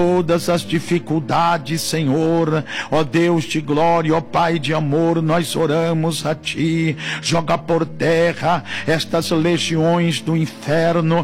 todas as dificuldades, Senhor, ó Deus de glória, ó Pai de amor, nós oramos a Ti. Joga por terra estas legiões do inferno,